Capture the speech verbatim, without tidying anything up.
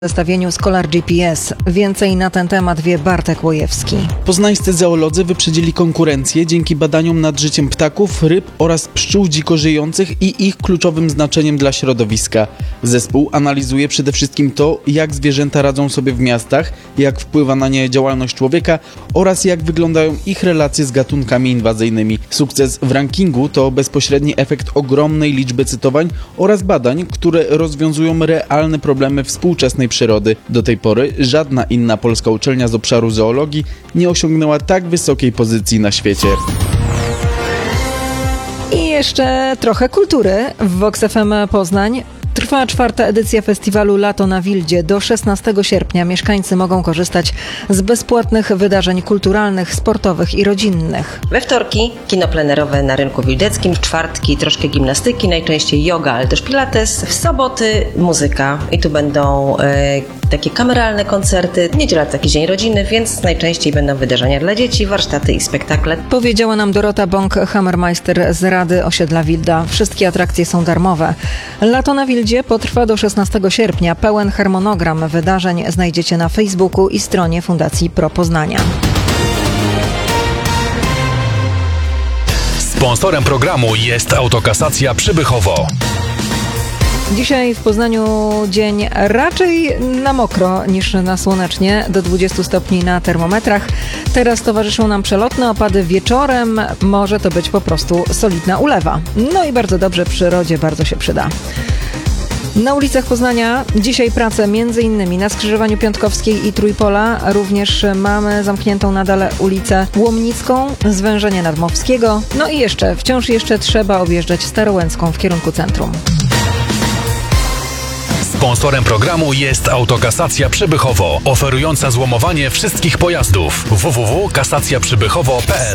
W zestawieniu Scholar G P S. Więcej na ten temat wie Bartek Łojewski. Poznańscy zoolodzy wyprzedzili konkurencję dzięki badaniom nad życiem ptaków, ryb oraz pszczół dziko żyjących i ich kluczowym znaczeniem dla środowiska. Zespół analizuje przede wszystkim to, jak zwierzęta radzą sobie w miastach, jak wpływa na nie działalność człowieka oraz jak wyglądają ich relacje z gatunkami inwazyjnymi. Sukces w rankingu to bezpośredni efekt ogromnej liczby cytowań oraz badań, które rozwiązują realne problemy współczesnej przyrody. Do tej pory żadna inna polska uczelnia z obszaru zoologii nie osiągnęła tak wysokiej pozycji na świecie. I jeszcze trochę kultury. W Vox F M Poznań trwa czwarta edycja festiwalu Lato na Wildzie. Do szesnastego sierpnia mieszkańcy mogą korzystać z bezpłatnych wydarzeń kulturalnych, sportowych i rodzinnych. We wtorki kino plenerowe na Rynku Wildeckim, w czwartki troszkę gimnastyki, najczęściej yoga, ale też pilates. W soboty muzyka i tu będą e, takie kameralne koncerty. W niedzielę taki dzień rodziny, więc najczęściej będą wydarzenia dla dzieci, warsztaty i spektakle. Powiedziała nam Dorota Bąk-Hammermeister z Rady Osiedla Wilda. Wszystkie atrakcje są darmowe. Lato na Wildzie potrwa do szesnastego sierpnia. Pełen harmonogram wydarzeń znajdziecie na Facebooku i stronie Fundacji Pro Poznania. Sponsorem programu jest Autokasacja Przybychowo. Dzisiaj w Poznaniu dzień raczej na mokro niż na słonecznie, do dwudziestu stopni na termometrach. Teraz towarzyszą nam przelotne opady wieczorem, może to być po prostu solidna ulewa. No i bardzo dobrze, przyrodzie bardzo się przyda. Na ulicach Poznania dzisiaj pracę między innymi na skrzyżowaniu Piątkowskiej i Trójpola. Również mamy zamkniętą nadal ulicę Łomnicką, zwężenie Nadmowskiego. No i jeszcze, wciąż jeszcze trzeba objeżdżać Starołęcką w kierunku centrum. Sponsorem programu jest Autokasacja Przybychowo, oferująca złomowanie wszystkich pojazdów. w w w kropka kasacja przybychowo kropka p l